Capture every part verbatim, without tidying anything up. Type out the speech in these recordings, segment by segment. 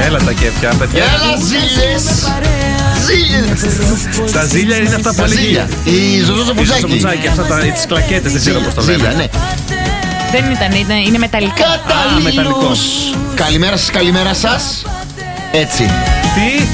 Έλα τα κέφια, παιδιά. Έλα, ζήλες. Ζήλες. Τα ζήλια είναι αυτά που Τα λέγει. ζήλια. Η Ζωζό Πουτσάκι. Πουτσάκι, αυτά τα, τις κλακέτες, δεν ξέρω πώς το Ζήλια, λένε. ναι. Δεν ήταν, είναι, είναι μεταλλικά. Καταλήλους. Καλημέρα σας, καλημέρα σας. Έτσι. Τι?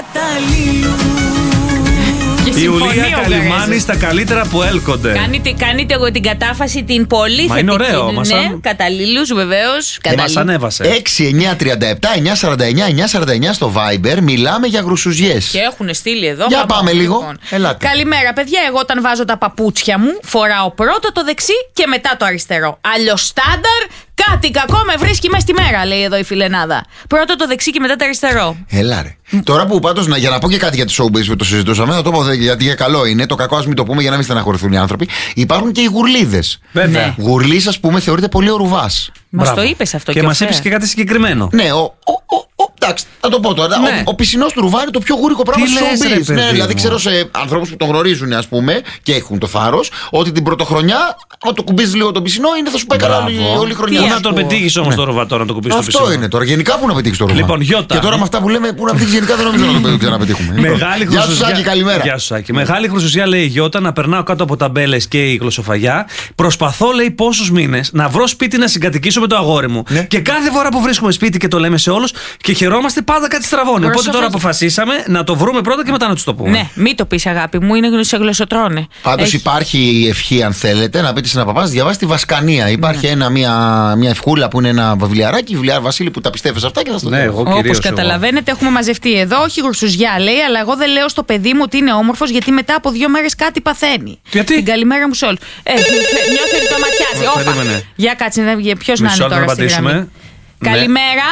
Και Η Ιουλία συμφωνεί ο Καλυμάνη Γκαρέζος. στα καλύτερα που έλκονται. Κάνετε, κάνετε εγώ την κατάφαση την πολύ θετική. Μα είναι ωραίο, μας Ναι, αν- καταλήλους βεβαίως. Και μας ανέβασε. έξι εννιά τριάντα επτά εννιά σαράντα εννιά εννιά σαράντα εννιά στο Viber. Μιλάμε για γρουσουζιές. Και έχουν στείλει εδώ. Για μα, πάμε μα, λίγο. λοιπόν. Ελάτε. Καλημέρα, παιδιά. Εγώ όταν βάζω τα παπούτσια μου, φοράω πρώτα το δεξί και μετά το αριστερό. Αλλιώς στάνταρ, κάτι κακό με βρίσκει μέσα στη μέρα, λέει εδώ η φιλενάδα. Πρώτα το δεξί και μετά το αριστερό. Έλα ρε. Τώρα που πάντως, να- για να πω και κάτι για τη showbiz που το συζητούσαμε, θα το πω γιατί για καλό είναι. Το κακό ας μην το πούμε για να μην στεναχωρηθούν οι άνθρωποι. Υπάρχουν και οι γουρλίδες. Βέβαια. Ναι. Γουρλής, ας πούμε, θεωρείται πολύ ο Ρουβάς. Μας Μπράβο. το είπες αυτό και, Και ο μας Φερ. είπες και κάτι συγκεκριμένο. Ναι, ο, ο, ο, ο, εντάξει, θα το πω τώρα. Ναι. Ο, ο πισινός του Ρουβά είναι το πιο γούρικο πράγμα Τι στο λες, ρε, showbiz. παιδί Ναι, δηλαδή μου. ξέρω σε ανθρώπους που τον γνωρίζουν, ας πούμε, και έχουν το θάρρος, ότι την πρωτοχρονιά, αν το κουμπίζεις λίγο το πισινό, είναι θα σου πάει καλά όλη, Μπράβο. όλη η χρονιά. Πού Τι να ακούω. τον πετύχεις όμως το Ρουβά τώρα να το κουμπίσεις στο Αυτό πισινό. είναι τώρα. Γενικά πού να πετύχεις το Ρουβά. Λοιπόν, Γιώτα. Και τώρα με αυτά που λέμε, πού να πετύχεις γενικά δεν νομίζω να το ξαναπετύχουμε. Μεγάλη Γεια σου, χρυσουσιά. Σάκη, καλημέρα. Γεια σου, Σάκη. Μεγάλη χρυσουσιά, λέει η Γιώτα, να περνάω κάτω από ταμπέλες και η γλωσσοφαγιά. Προσπαθώ, λέει, πόσους μήνες να βρω σπίτι να συγκατοικήσω με το αγόρι μου. Ναι. Και κάθε φορά που βρίσκουμε σπίτι και το λέμε σε όλους και χαιρόμαστε, πάντα κάτι στραβώνει. Οπότε Γλωσσοφαγιά. τώρα αποφασίσαμε να το βρούμε πρώτα και μετά να του το πούμε. Ναι, μην το πεις αγάπη μου, είναι σε γλωσσοτρώνε. Πάντως Έχει- υπάρχει η ευχή, αν θέλετε, να πείτε σε ένα παπά, διαβάσει τη Βασκανία. Υπάρχει ένα, μια, μια ευχούλα που είναι ένα βιβλιαράκι, βιβλιάρ Βασίλη, που τα πιστεύει σε αυτά και θα στο Ναι, λέω. εγώ Όπως κυρίως εγώ. καταλαβαίνετε, έχουμε μαζευτεί εδώ. Όχι γουρσουζιά, λέει, αλλά εγώ δεν λέω στο παιδί μου ότι είναι όμορφος, γιατί μετά από δύο μέρες κάτι παθαίνει. Γιατί? Την καλημέρα μου σε όλους. Ε, νιώθει ότι το ματιάζει. Μα, Όπα. περίμενε. Για κάτσε, να βγει. Ποιος να Μισό είναι λεπτό να τώρα στη απαντήσουμε. γραμμή. Ναι. Καλημέρα.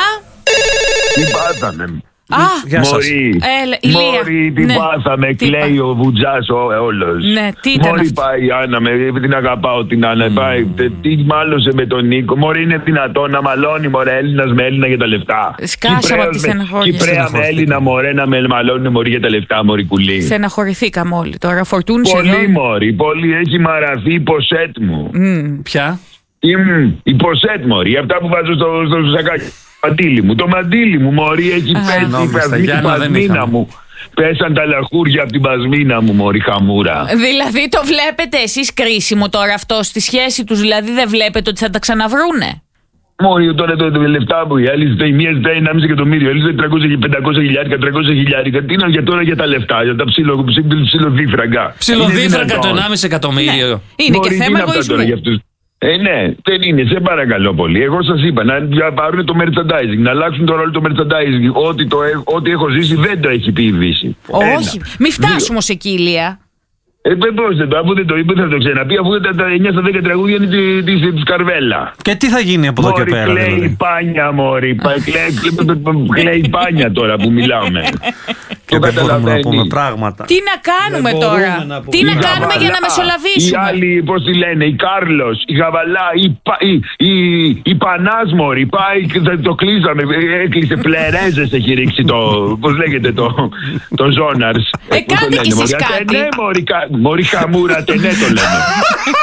Τι πάθαμε. Α, Γεια σας. Μωρή, Έλα, Ηλία. Μωρή, τι Ναι. πάθαμε, Τι κλαίει πά- ο βουτζάς ο- όλος. Ναι, τι ήταν Μωρή αυτό? πάει η Άννα, με, την αγαπάω την Άννα, πάει, τε- τι μάλωσε με τον Νίκο. Μωρή, είναι δυνατόν να μαλώνει, μωρέ, Έλληνας με Έλληνα για τα λεφτά. Σκάσα Κυπρέος από τη με- στεναχώρια. Κυπρέα με Στεναχωρηθήκα. Έλληνα, μωρέ, να με μαλώνει, μωρή, για τα λεφτά, μωρή κουλή. Στεναχωρηθήκαμε όλοι τώρα. Φορτούνησε εδώ. Πολύ, μωρή, πολύ, έχει μαραθεί η ποσέτ μου. Ποια? Τι, μ, η ποσέτ, μωρή, αυτά που βάζω στο, στο σακάκι. Το μαντίλι μου, το μαντίλι μου, μωρή, έχει πέσει η νόμιζα, πασμή- η Γιάννα, δεν πασμίνα είχαμε. μου. Πέσαν τα λαχούρια από την πασμίνα μου, μωρή χαμούρα. Δηλαδή το βλέπετε εσείς κρίσιμο τώρα αυτό στη σχέση τους, δηλαδή δεν βλέπετε ότι θα τα ξαναβρούνε. Μωρή, τώρα το, το λεφτά μου, η άλλη ζητάει, η μία ζητάει ενάμιση εκατομμύριο, η άλλη ζητάει τριακόσια, πεντακόσια χιλιάρικα, τριακόσια χιλιάρικα. Τι είναι για τώρα για τα λεφτά, για τα ψιλο, ψιλο, ψιλοδίφραγκα. Ψιλοδίφραγκα το ενάμιση εκατομμύριο. Είναι Μωρή, και τι θέμα είναι αυτά τώρα για εγωισμού. αυτούς. Ε, ναι, δεν είναι, σε παρακαλώ πολύ. Εγώ σας είπα να πάρουν το merchandising, να αλλάξουν το ρόλο το merchandising. Ό,τι, το, έ- ό,τι έχω ζήσει δεν το έχει πει η Δύση. Ένα. Όχι, μην φτάσουμε ως εκεί, Ηλία. Ε, πώς δεν το, αφού δεν το είπε, θα το ξαναπεί, αφού τα, τα εννιά στα δέκα τραγούδια είναι τη- της, της Καρβέλα. Και τι θα γίνει από εδώ και Μωρή, πέρα, κλαίει δηλαδή. πάνια, μωρή. πα- κλαίει- κλαίει- Κλαίει πάνια τώρα που μιλάμε. Και Το δεν μπορούμε να καταλαβαίνει. πούμε πράγματα. Τι να κάνουμε Δεν τώρα, μπορούμε να πούμε. τι να Η κάνουμε για να Γαβαλά, μεσολαβήσουμε. Οι άλλοι, πώς τη λένε, η Κάρλος, η Γαβαλά, η, Πα- η, η, η Πανάσμορη, πάει και θα το κλείσαμε, έκλεισε πλερέζες, έχει ρίξει το, πώς λέγεται, το, το Ζόναρς. Ε, κάντε κι εσείς κάτι. Ναι, μωρή, κα- μωρή χαμούρα, τενέ το λέμε.